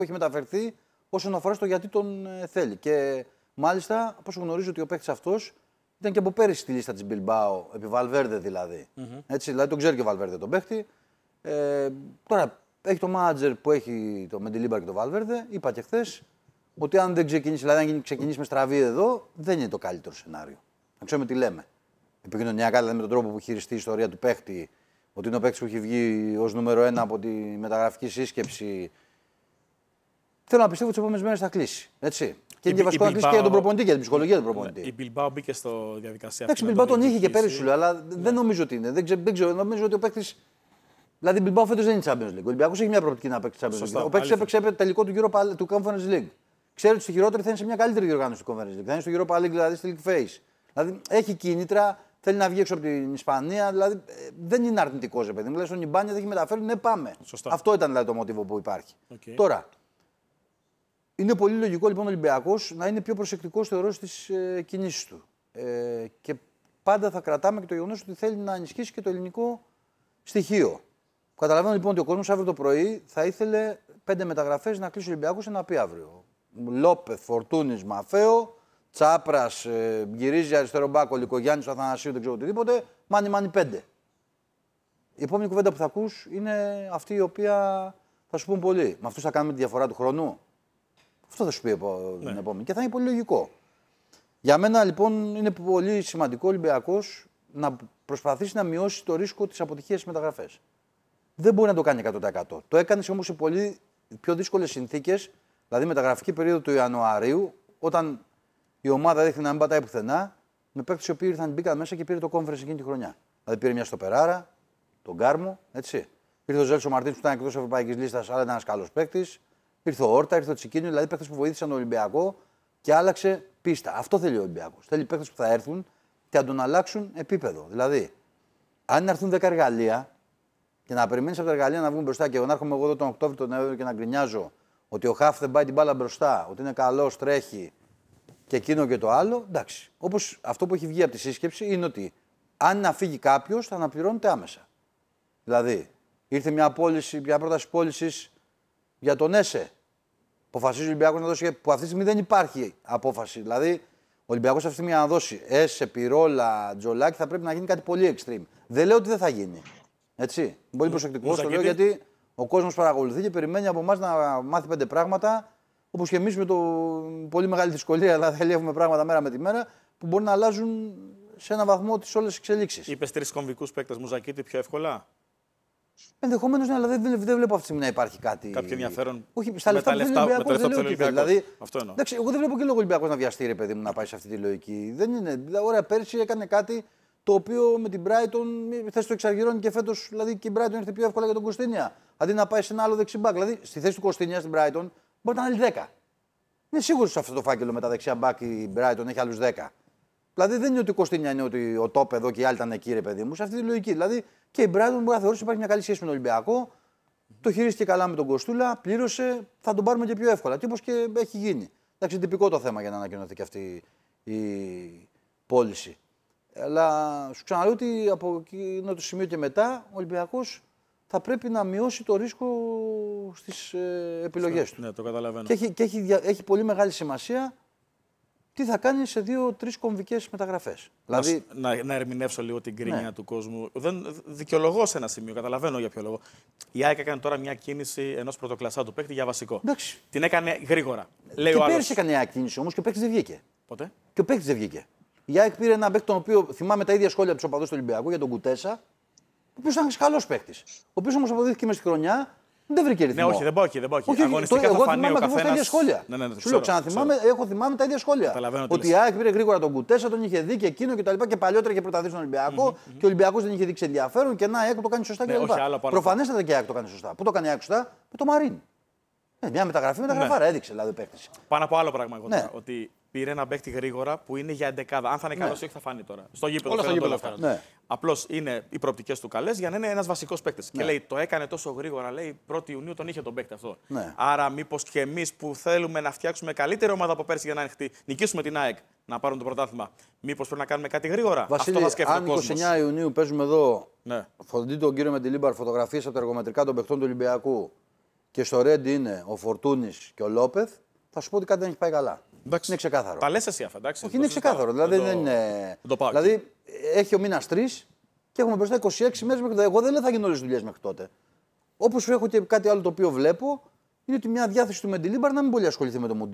έχει μεταφερθεί όσον αφορά στο γιατί τον θέλει. Και μάλιστα, από όσο γνωρίζω ότι ο παίκτης αυτός ήταν και από πέρυσι στη λίστα της Μπιλμπάο, επί Βαλβέρντε δηλαδή. Έτσι, δηλαδή τον ξέρει και ο Βαλβέρντε τον παίκτη. Τώρα έχει το μάνατζερ που έχει το Μεντιλίμπαρ και το Βαλβέρντε. Είπα και χθες ότι αν δεν ξεκινήσει, δηλαδή αν ξεκινήσει με στραβή εδώ, δεν είναι το καλύτερο σενάριο. Να ξέρουμε τι λέμε. Επικοινωνιακά, δηλαδή με τον τρόπο που χειριστεί η ιστορία του παίκτη, ότι είναι ο παίκτης που έχει βγει ως νούμερο 1 από τη μεταγραφική σύσκεψη. Θέλω να πιστεύω ότι τις επόμενες μέρες θα κλείσει. Έτσι. Και είναι και βασικό να κλείσει και για τον προπονητή, για την ψυχολογία του προπονητή. Η Μπιλμπάο μπήκε στο διαδικασία. Εντάξει, η Μπιλμπάο τον είχε και πέρυσι σου λέω, αλλά δεν νομίζω ότι είναι. Δεν ξέρω, νομίζω ότι ο παίκτης. Δηλαδή η Μπιλμπάο φέτος δεν είναι Champions League. Ο Ολυμπιακός έχει μια προοπτική να παίξει Champions League. Ο παίκτης έπαιξε τελικό του Conference League. Ξέρει ότι στη χειρότερη θα είναι σε μια καλύτερη διοργάνωση του Conference League. Θα είναι στο Europa League, δηλαδή στη League Phase. Δηλαδή έχει κίνητρα, θέλει να βγει έξω από την Ισπανία. Δηλαδή δεν είναι αρνητικό, παιδί μου. Δηλαδή στον Ιμπάνια δεν έχει μεταφέρει, ναι, πάμε. Σωστά. Αυτό ήταν δηλαδή το μοτίβο που υπάρχει. Τώρα, είναι πολύ λογικό λοιπόν ο Ολυμπιακός να είναι πιο προσεκτικός θεωρώ στις κινήσεις του. Και πάντα θα κρατάμε και το γεγονός ότι θέλει να ενισχύσει και το ελληνικό στοιχείο. Καταλαβαίνω λοιπόν ότι ο κόσμος αύριο το πρωί θα ήθελε 5 μεταγραφές να κλείσει ο Ολυμπιακός να πει αύριο. Λόπεθ, Φορτούνης, Μαφέο, Τσάπρας, γυρίζει αριστερό μπάκο, Λικογιάννης, Αθανασίου, δεν ξέρω οτιδήποτε. Μάνι 5. Η επόμενη κουβέντα που θα ακούς είναι αυτή η οποία θα σου πούν πολλοί. Με αυτούς θα κάνουμε τη διαφορά του χρόνου. Αυτό θα σου πει την επόμενη. Και θα είναι πολύ λογικό. Για μένα λοιπόν είναι πολύ σημαντικό ο Ολυμπιακός να προσπαθήσει να μειώσει το ρίσκο της αποτυχίας στις μεταγραφές. Δεν μπορεί να το κάνει 100%. Το έκανε όμως σε πολύ πιο δύσκολες συνθήκες, δηλαδή μεταγραφική περίοδο του Ιανουαρίου, όταν η ομάδα δείχνει να μην πατάει πουθενά, με παίκτες οι οποίοι ήρθαν, μπήκαν μέσα και πήρε το conference εκείνη τη χρονιά. Δηλαδή πήρε μια Στοπεράρα, τον Γκάρμο, έτσι. Ήρθε ο Ζέλσο Μαρτίνς που ήταν εκτός ευρωπαϊκής λίστας, αλλά ήταν ένας καλός παίκτης. Ήρθε ο Όρτα, ήρθε ο Τσικίνιο, δηλαδή παίκτες που βοήθησαν τον Ολυμπιακό και άλλαξε πίστα. Αυτό θέλει ο Ολυμπιακός. Θέλει παίκτες που θα έρθουν και να τον αλλάξουν επίπεδο. Δηλαδή, αν έρθουν 10 εργαλεία και να περιμένεις από τα εργαλεία να βγουν μπροστά και εγώ να έρχομαι εγώ εδώ τον Οκτώβριο, τον Νοέμβριο και να γκρινιάζω ότι ο Χαφ δεν πάει την μπάλα μπροστά, ότι είναι καλός, τρέχει και εκείνο και το άλλο, εντάξει. Όπως αυτό που έχει βγει από τη σύσκεψη είναι ότι αν να φύγει κάποιος θα αναπληρώνεται άμεσα. Δηλαδή, ήρθε μια πρόταση πώλησης για τον Έσε. Αποφασίζει ο Ολυμπιακός να δώσει. Που αυτή τη στιγμή δεν υπάρχει απόφαση. Δηλαδή, ο Ολυμπιακός αυτή τη στιγμή να δώσει Έσε, Πυρόλα, Τζολάκι θα πρέπει να γίνει κάτι πολύ extreme. Δεν λέω ότι δεν θα γίνει. Έτσι. Πολύ προσεκτικό το λέω γιατί ο κόσμος παρακολουθεί και περιμένει από εμάς να μάθει 5 πράγματα. Όπως και εμείς με το πολύ μεγάλη δυσκολία, δηλαδή θα ελέγχουμε πράγματα μέρα με τη μέρα που μπορεί να αλλάζουν σε έναν βαθμό τις όλες τις εξελίξεις. Είπες 3 κομβικούς παίκτες, Μουζακίτη, πιο εύκολα. Ενδεχομένως ναι, αλλά δεν βλέπω αυτή τη στιγμή να υπάρχει κάτι. Κάποιο ενδιαφέρον. Όχι, στα λεφτά που θέλει ο Ολυμπιακός δεν λέω ότι δηλαδή, αυτό εννοώ. Εντάξει, εγώ δεν βλέπω και λόγο Ολυμπιακός να βιαστεί, ρε παιδί μου, να πάει σε αυτή τη λογική. Δεν είναι. Δηλαδή, ωραία, πέρσι έκανε κάτι το οποίο με την Brighton θες το εξαργυρώνει και φέτος δηλαδή και η Brighton ήρθε πιο εύκολα για τον Κωστίνια. Αντί να πάει σε ένα άλλο δεξιμπάκ. Δηλαδή στη θέση του Κωστίνια στην Brighton μπορεί να είναι άλλοι 10. Είναι σίγουρο σε αυτό το φάκελο με τα δεξιά μπάκ η Brighton έχει άλλους 10. Δηλαδή δεν είναι ότι ο Κωστίνια είναι ότι ο top εδώ και οι άλλοι ήταν εκεί, ρε παιδί μου, σε αυτή τη λογική. Δηλαδή και η Brighton μπορεί να θεωρήσει ότι υπάρχει μια καλή σχέση με τον Ολυμπιακό. Το χειρίστηκε καλά με τον Κοστούλα, πλήρωσε, θα τον πάρουμε και πιο εύκολα. Και όπως και έχει γίνει. Εντάξει, είναι τυπικό το θέμα για να ανακοινωθεί και αυτή η πώληση. Αλλά σου ξαναλέω ότι από εκείνο το σημείο και μετά ο Ολυμπιακός θα πρέπει να μειώσει το ρίσκο στις επιλογές του. Ναι, το καταλαβαίνω. Και έχει πολύ μεγάλη σημασία τι θα κάνει σε 2-3 κομβικές μεταγραφές. Δηλαδή... Να ερμηνεύσω λίγο την κρίνια του κόσμου. Δεν δικαιολογώ σε ένα σημείο, καταλαβαίνω για ποιο λόγο. Η ΑΕΚ έκανε τώρα μια κίνηση ενός πρωτοκλασσά του παίκτη για βασικό. Εντάξει. Την έκανε γρήγορα. Λέει και πέρυσι έκανε η ΑΕΚ κίνηση όμως και ο παίκτης δεν βγήκε. Ποτέ. Και ο παίκτης δεν βγήκε. Η ΑΕΚ πήρε έναν παίκτη τον οποίο θυμάμαι τα ίδια σχόλια από τους οπαδούς του Ολυμπιακού για τον Κουτέσα, ο οποίος ήταν καλός παίκτης. Ο οποίος όμως αποδείχθηκε μες στη χρονιά. Δεν βρήκε ρυθμό. Ναι, όχι, δεν πω εκεί. Όχι, αγωνιστικά εγώ θα φανεί ο θυμάμαι τα ίδια σχόλια. Ναι, σου λέω ξαναθυμάμαι, έχω θυμάμαι τα ίδια σχόλια. Ότι η ΑΕΚ πήρε γρήγορα τον Κουτέσα, τον είχε δει και εκείνο και τα λοιπά και παλιότερα είχε πρωταθλήσει τον Ολυμπιακό και ο Ολυμπιακός δεν είχε δείξει ενδιαφέρον και να η ΑΕΚ το κάνει σωστά κλπ. Προφανέστατα και η ΑΕΚ το κάνει σωστά. Πού το κάνει η ΑΕΚ σωστά? Με το Μαρίν. Μια μεταγραφή έδειξε δηλαδή ο παίκτης. Πάνω από άλλο πράγμα εγώ τώρα. Ότι πήρε ένα παίκτη γρήγορα που είναι για 11. Αν θα είναι καλό ή όχι θα φανεί τώρα. Στο γήπεδο. Όλα στο γήπεδο αυτά. Απλώς είναι οι προοπτικές του καλές για να είναι ένας βασικός παίκτης. Και λέει το έκανε τόσο γρήγορα, λέει 1η Ιουνίου τον είχε τον παίκτη αυτό. Άρα, μήπως και εμείς που θέλουμε να φτιάξουμε καλύτερη ομάδα από πέρσι για να νικήσουμε την ΑΕΚ να πάρουν το πρωτάθλημα, μήπως πρέπει να κάνουμε κάτι γρήγορα? Βασίλη, αυτό θα σκέφτεται ο κόσμος. Αν 29 Ιουνίου παίζουμε εδώ, φωτοτεί τον κύριο Μεντιλίμπαρ φωτογραφίες από τα εργομετρικά των παιχτών του Ολυμπιακού και στο Ρέντι είναι ο Φορτούνης και ο Λόπεθ, θα σου πω ότι κάτι δεν έχει πάει καλά. Εντάξει. Είναι ξεκάθαρο. Τα λες εσύ αυτά, εντάξει. Όχι, είναι ξεκάθαρο. Δηλαδή, δεν είναι... δηλαδή έχει ο μήνας 3 και έχουμε μπροστά 26 μέρες μέχρι τότε. Εγώ δεν λέω θα γίνουν όλες τις δουλειές μέχρι τότε. Όπως έχω και κάτι άλλο το οποίο βλέπω, είναι ότι μια διάθεση του Μεντιλίμπαρ να μην πολύ ασχοληθεί με το Μουντιάλ.